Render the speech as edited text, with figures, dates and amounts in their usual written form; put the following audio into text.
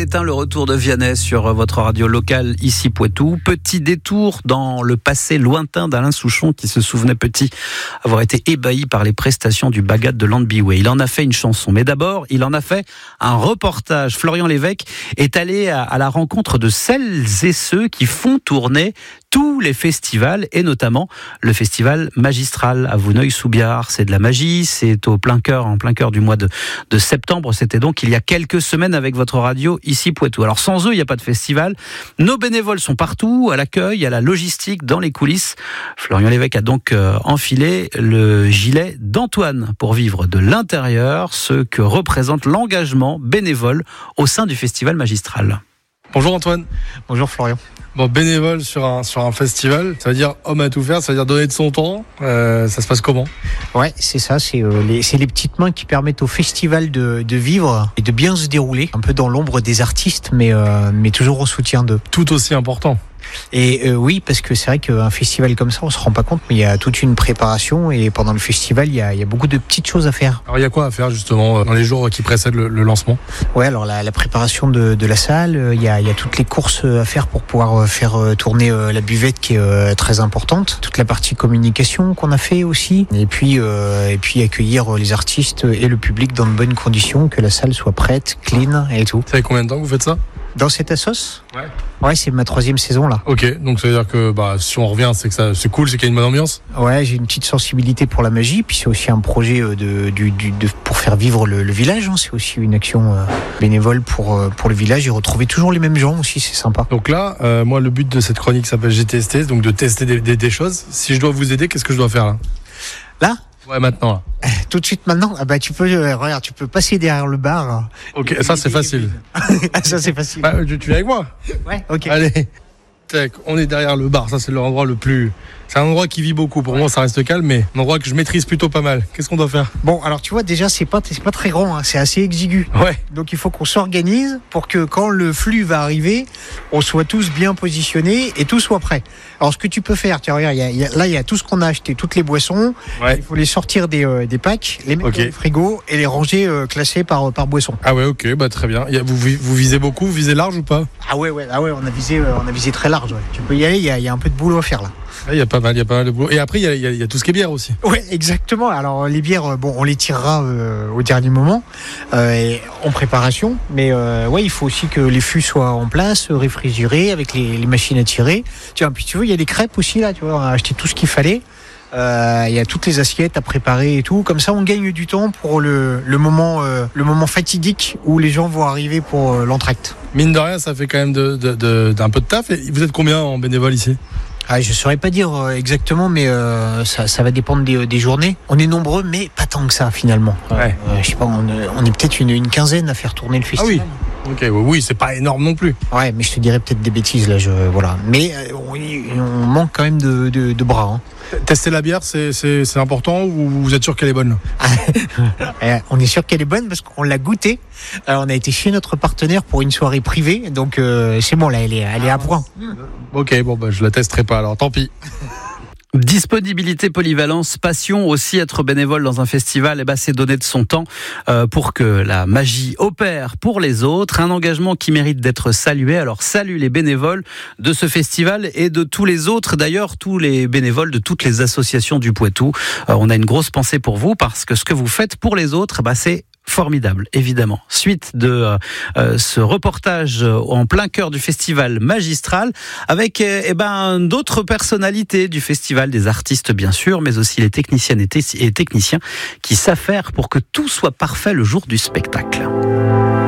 est le retour de Vianney sur votre radio locale ici Poitou. Petit détour dans le passé lointain d'Alain Souchon qui se souvenait petit avoir été ébahi par les prestations du Bagat de Landbyway. Il en a fait une chanson, mais d'abord il en a fait un reportage. Florian Lévesque est allé à la rencontre de celles et ceux qui font tourner tous les festivals et notamment le festival magistral à Vouneuil-sous-Biard. C'est de la magie, c'est en plein cœur du mois de septembre. C'était donc il y a quelques semaines avec votre radio ici Poitou. Alors sans eux, il n'y a pas de festival. Nos bénévoles sont partout, à l'accueil, à la logistique, dans les coulisses. Florian Lévesque a donc enfilé le gilet d'Antoine pour vivre de l'intérieur ce que représente l'engagement bénévole au sein du festival magistral. Bonjour Antoine. Bonjour Florian. Bon, bénévole sur un festival, ça veut dire homme à tout faire, ça veut dire donner de son temps. Ça se passe comment ? Ouais, c'est ça, c'est les petites mains qui permettent au festival de vivre et de bien se dérouler, un peu dans l'ombre des artistes, mais toujours au soutien d'eux. Tout aussi important. Et oui, parce que c'est vrai qu'un festival comme ça, on se rend pas compte, mais il y a toute une préparation et pendant le festival, il y a beaucoup de petites choses à faire. Alors il y a quoi à faire justement dans les jours qui précèdent le lancement ? Ouais, alors la préparation de la salle, il y a toutes les courses à faire pour pouvoir faire tourner la buvette qui est très importante, toute la partie communication qu'on a fait aussi, et puis accueillir les artistes et le public dans de bonnes conditions, que la salle soit prête, clean et tout. Ça fait combien de temps que vous faites ça ? Dans cette assos ? Ouais, c'est ma 3e saison là. Ok, donc ça veut dire que si on revient, c'est que c'est cool, c'est qu'il y a une bonne ambiance. Ouais, j'ai une petite sensibilité pour la magie, puis c'est aussi un projet pour faire vivre le village. C'est aussi une action bénévole pour le village et retrouver toujours les mêmes gens aussi, c'est sympa. Donc là, moi le but de cette chronique s'appelle GTST, donc de tester des choses. Si je dois vous aider, qu'est-ce que je dois faire là ? Là ? Ouais, maintenant là. Tout de suite maintenant, tu peux passer derrière le bar. Ok, ça c'est facile. Ça c'est facile. Tu viens avec moi ? Ouais, ok. Allez, tac, on est derrière le bar, ça c'est l'endroit le plus... C'est un endroit qui vit beaucoup, pour moi ça reste calme, mais un endroit que je maîtrise plutôt pas mal. Qu'est-ce qu'on doit faire ? Bon, alors tu vois, déjà c'est pas très grand, c'est assez exigu. Ouais. Donc il faut qu'on s'organise pour que quand le flux va arriver, on soit tous bien positionnés et tout soit prêt. Alors ce que tu peux faire, tiens, regarde, il y a tout ce qu'on a acheté, toutes les boissons, il faut les sortir des packs, les mettre dans le frigo et les ranger classés par boisson. Ah ouais, ok, très bien. Vous visez beaucoup, vous visez large ou pas ? Ah ouais, on a visé très large. Ouais. Tu peux y aller, il y a un peu de boulot à faire là. Il y a pas mal de boulot. Et après, il y a tout ce qui est bière aussi. Oui, exactement. Alors, les bières, on les tirera au dernier moment, en préparation. Mais il faut aussi que les fûts soient en place, réfrigérés, avec les machines à tirer. Tiens, puis tu vois, il y a des crêpes aussi, là. Tu vois, on a acheté tout ce qu'il fallait. Il y a toutes les assiettes à préparer et tout. Comme ça, on gagne du temps pour le moment fatidique où les gens vont arriver pour l'entracte. Mine de rien, ça fait quand même d'un peu de taf. Et vous êtes combien en bénévole ici ? Je saurais pas dire exactement, mais ça va dépendre des journées. On est nombreux, mais pas tant que ça finalement. Ouais. Je sais pas, on est peut-être une quinzaine à faire tourner le festival. Ah oui. Ok, oui, c'est pas énorme non plus. Ouais, mais je te dirais peut-être des bêtises là. Voilà. Mais on manque quand même de bras. Hein. Tester la bière, c'est important ou vous êtes sûr qu'elle est bonne ? On est sûr qu'elle est bonne parce qu'on l'a goûtée. On a été chez notre partenaire pour une soirée privée, donc c'est bon là, elle est à point. Ok, je la testerai pas alors, tant pis. Disponibilité, polyvalence, passion, aussi être bénévole dans un festival, c'est donner de son temps pour que la magie opère pour les autres. Un engagement qui mérite d'être salué. Alors salut les bénévoles de ce festival et de tous les autres, d'ailleurs tous les bénévoles de toutes les associations du Poitou. On a une grosse pensée pour vous parce que ce que vous faites pour les autres, c'est formidable, évidemment. Suite de ce reportage en plein cœur du festival magistral avec d'autres personnalités du festival, des artistes bien sûr, mais aussi les techniciennes et techniciens qui s'affairent pour que tout soit parfait le jour du spectacle.